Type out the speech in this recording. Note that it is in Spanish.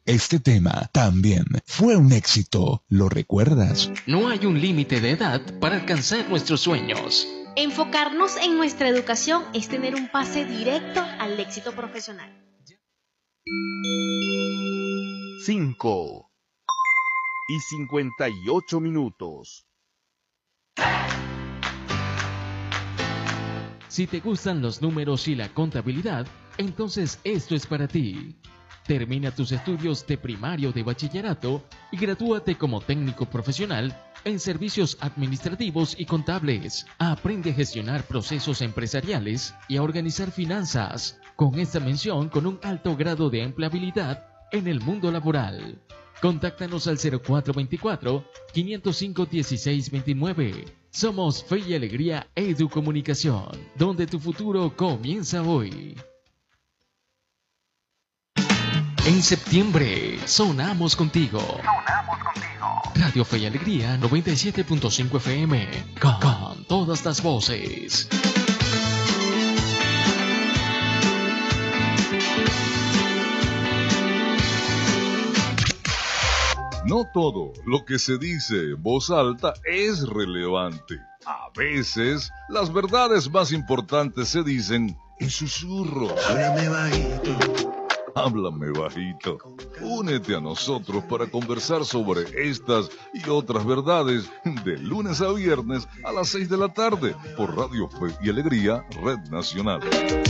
Este tema también fue un éxito, ¿lo recuerdas? No hay un límite de edad para alcanzar nuestros sueños. Enfocarnos en nuestra educación es tener un pase directo al éxito profesional. 5:58. Si te gustan los números y la contabilidad, entonces esto es para ti. Termina tus estudios de primario de bachillerato y gradúate como técnico profesional en servicios administrativos y contables. Aprende a gestionar procesos empresariales y a organizar finanzas, con esta mención con un alto grado de empleabilidad en el mundo laboral. Contáctanos al 0424-505-1629. Somos Fe y Alegría Educomunicación, donde tu futuro comienza hoy. En septiembre, sonamos contigo. Radio Fe y Alegría 97.5 FM, con todas las voces. No todo lo que se dice en voz alta es relevante. A veces, las verdades más importantes se dicen en susurros. Háblame bajito. Únete a nosotros para conversar sobre estas y otras verdades de lunes a viernes a las 6 de la tarde por Radio Fe y Alegría, Red Nacional.